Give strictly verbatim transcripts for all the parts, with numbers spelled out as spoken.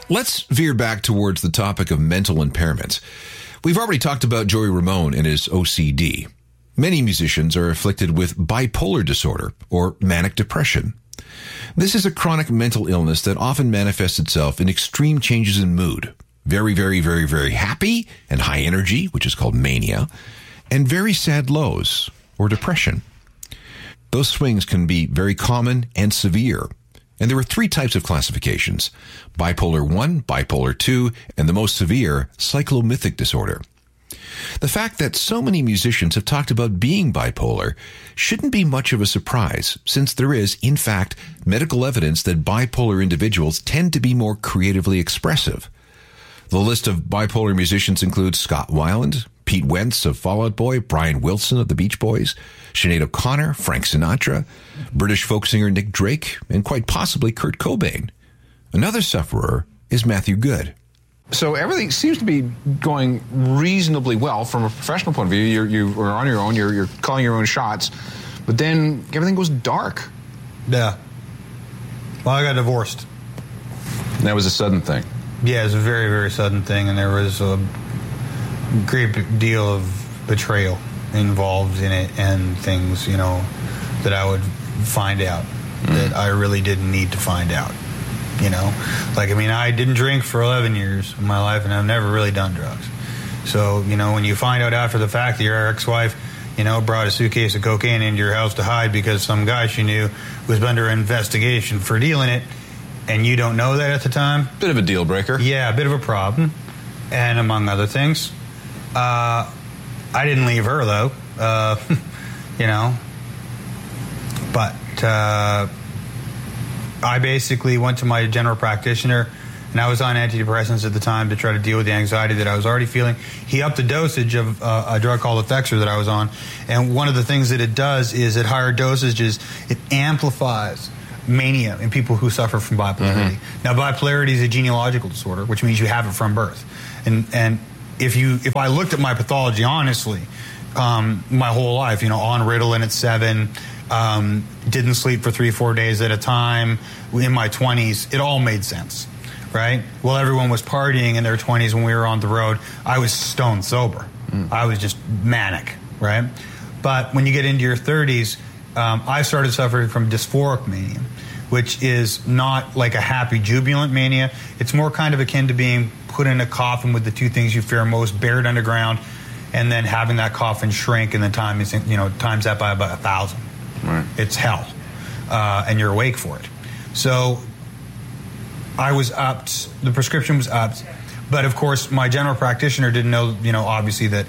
Let's veer back towards the topic of mental impairments. We've already talked about Joey Ramone and his O C D. Many musicians are afflicted with bipolar disorder or manic depression. This is a chronic mental illness that often manifests itself in extreme changes in mood. Very, very, very, very happy and high energy, which is called mania, and very sad lows or depression. Those swings can be very common and severe. And there are three types of classifications: bipolar one, bipolar two, and the most severe, cyclomythic disorder. The fact that so many musicians have talked about being bipolar shouldn't be much of a surprise, since there is, in fact, medical evidence that bipolar individuals tend to be more creatively expressive. The list of bipolar musicians includes Scott Weiland, Pete Wentz of Fall Out Boy, Brian Wilson of the Beach Boys, Sinead O'Connor, Frank Sinatra, British folk singer Nick Drake, and quite possibly Kurt Cobain. Another sufferer is Matthew Good. So everything seems to be going reasonably well from a professional point of view. You're, you are on your own, you're, you're calling your own shots, but then everything goes dark. Yeah. Well, I got divorced. And that was a sudden thing. Yeah, it was a very, very sudden thing, and there was a great deal of betrayal involved in it, and things, you know, that I would find out mm. that I really didn't need to find out, you know. Like, I mean, I didn't drink for eleven years of my life, and I've never really done drugs. So, you know, when you find out after the fact that your ex-wife, you know, brought a suitcase of cocaine into your house to hide because some guy she knew was under investigation for dealing it, and you don't know that at the time. Bit of a deal breaker. Yeah, a bit of a problem. And among other things, uh, I didn't leave her, though, uh, you know. But uh, I basically went to my general practitioner, and I was on antidepressants at the time to try to deal with the anxiety that I was already feeling. He upped the dosage of uh, a drug called Effexor that I was on. And one of the things that it does is at higher dosages, it amplifies mania in people who suffer from bipolarity. Mm-hmm. Now, bipolarity is a genealogical disorder, which means you have it from birth. And and if you if I looked at my pathology honestly, um, my whole life, you know, on Ritalin at seven, um, didn't sleep for three, four days at a time, in my twenties, it all made sense, right? Well, everyone was partying in their twenties when we were on the road. I was stone sober. Mm. I was just manic, right? But when you get into your thirties, um, I started suffering from dysphoric mania, which is not like a happy, jubilant mania. It's more kind of akin to being put in a coffin with the two things you fear most buried underground, and then having that coffin shrink, and then time is, you know, times that by about a thousand. Right. It's hell, uh, and you're awake for it. So I was upped. The prescription was upped, but of course my general practitioner didn't know, you know, obviously that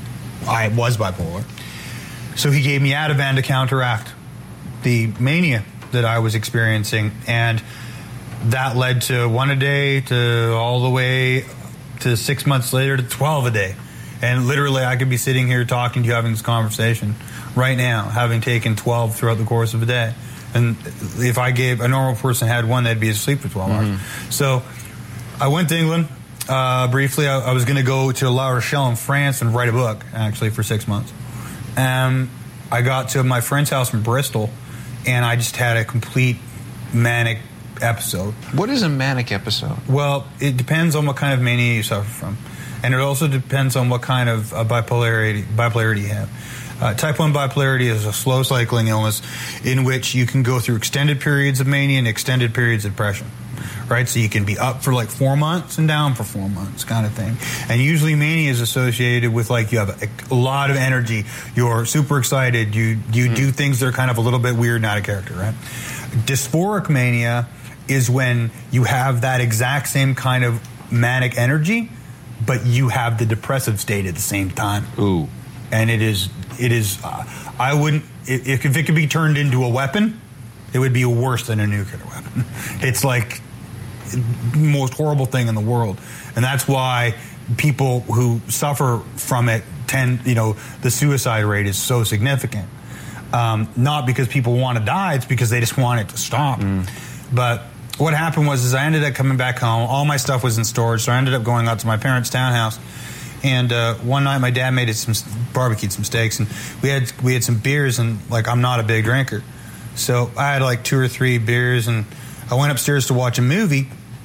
I was bipolar. So he gave me Ativan to counteract the mania that I was experiencing, and that led to one a day to all the way to six months later to twelve a day. And literally I could be sitting here talking to you, having this conversation right now, having taken twelve throughout the course of a day. And if I gave a normal person had one, they'd be asleep for twelve mm-hmm. hours. So I went to England uh, briefly. I, I was going to go to La Rochelle in France and write a book, actually, for six months. And I got to my friend's house in Bristol, and I just had a complete manic episode. What is a manic episode? Well, it depends on what kind of mania you suffer from. And it also depends on what kind of uh, bipolarity, bipolarity you have. Uh, type one bipolarity is a slow cycling illness in which you can go through extended periods of mania and extended periods of depression. Right? So you can be up for like four months and down for four months kind of thing. And usually mania is associated with like you have a, a lot of energy. You're super excited. You, you mm. do things that are kind of a little bit weird and out of character, right? Dysphoric mania is when you have that exact same kind of manic energy, but you have the depressive state at the same time. Ooh. And it is, it is, uh, I wouldn't, if, if it could be turned into a weapon, it would be worse than a nuclear weapon. It's like the most horrible thing in the world. And that's why people who suffer from it tend, you know, the suicide rate is so significant. Um, not because people want to die, it's because they just want it to stop. Mm. But what happened was is I ended up coming back home. All my stuff was in storage, so I ended up going out to my parents' townhouse. And uh, one night my dad made it some barbecued some steaks, and we had we had some beers, and like I'm not a big drinker, so I had like two or three beers, and I went upstairs to watch a movie,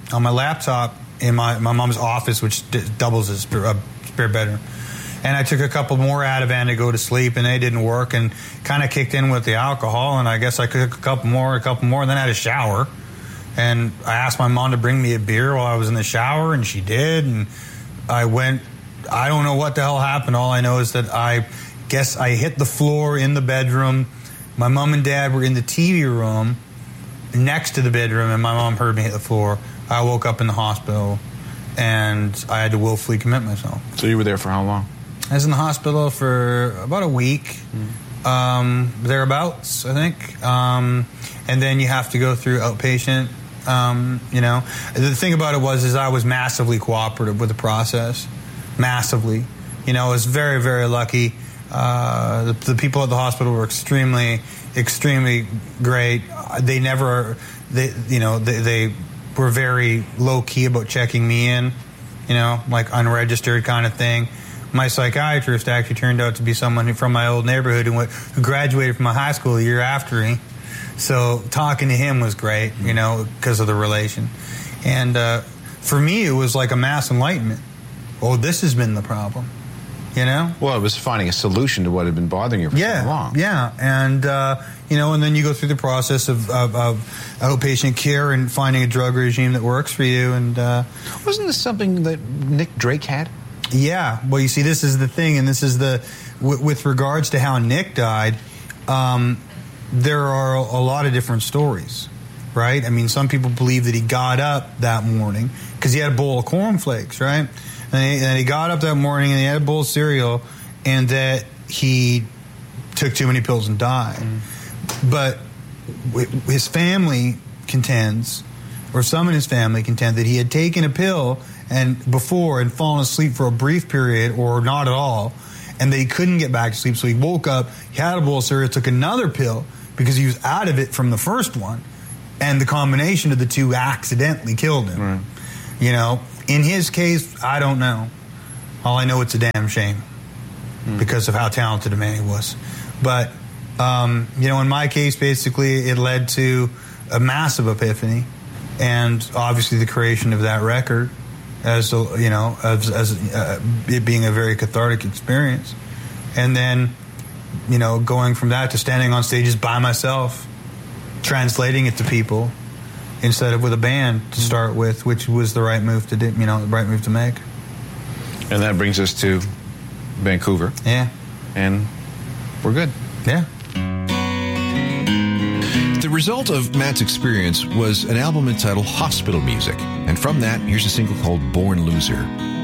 on my laptop in my, my mom's office, which d- doubles as a spare bedroom. And I took a couple more Ativan to go to sleep, and they didn't work, and kind of kicked in with the alcohol, and I guess I took a couple more, a couple more, and then I had a shower. And I asked my mom to bring me a beer while I was in the shower, and she did, and I went, I don't know what the hell happened. All I know is that I guess I hit the floor in the bedroom. My mom and dad were in the T V room next to the bedroom, and my mom heard me hit the floor. I woke up in the hospital, and I had to willfully commit myself. So you were there for how long? I was in the hospital for about a week, mm. um, thereabouts, I think. Um, and then you have to go through outpatient, um, you know. The thing about it was is I was massively cooperative with the process, massively. You know, I was very, very lucky. Uh, the, the people at the hospital were extremely, extremely great. They never, they, you know, they, they were very low-key about checking me in, you know, like unregistered kind of thing. My psychiatrist actually turned out to be someone who, from my old neighborhood who, went, who graduated from my high school the year after me. So talking to him was great, you know, because of the relation. And uh, for me, it was like a mass enlightenment. Oh, this has been the problem, you know? Well, it was finding a solution to what had been bothering you for yeah, so long. Yeah, and, uh, you know, and then you go through the process of, of, of outpatient care and finding a drug regime that works for you. And uh, wasn't this something that Nick Drake had? Yeah, well, you see, this is the thing, and this is the, w- with regards to how Nick died, um, there are a, a lot of different stories, right? I mean, some people believe that he got up that morning because he had a bowl of cornflakes, right? And he, and he got up that morning and he had a bowl of cereal, and that he took too many pills and died. Mm. But w- his family contends, or some in his family contend, that he had taken a pill and before and fallen asleep for a brief period or not at all, and that he couldn't get back to sleep. So he woke up, he had a bowl of cereal, took another pill because he was out of it from the first one, and the combination of the two accidentally killed him. Right. You know, in his case, I don't know. All I know, it's a damn shame mm. because of how talented a man he was. But, um, you know, in my case, basically, it led to a massive epiphany, and obviously the creation of that record. As a, you know, as, as uh, it being a very cathartic experience, and then, you know, going from that to standing on stages by myself, translating it to people instead of with a band to start with, which was the right move to do, you know, the right move to make. And that brings us to Vancouver. Yeah, and we're good. Yeah. The result of Matt's experience was an album entitled Hospital Music, and from that, here's a single called Born Loser.